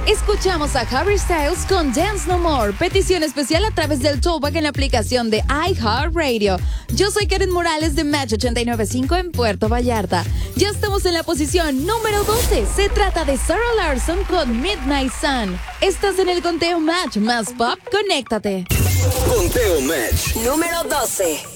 Escuchamos a Harry Styles con Dance No More. Petición especial a través del Toolback en la aplicación de iHeartRadio. Yo soy Karen Morales de Match 89.5 en Puerto Vallarta. Ya estamos en la posición número 12. Se trata de Sarah Larsson con Midnight Sun. Estás en el conteo Match más pop. Conéctate. Conteo Match número 12.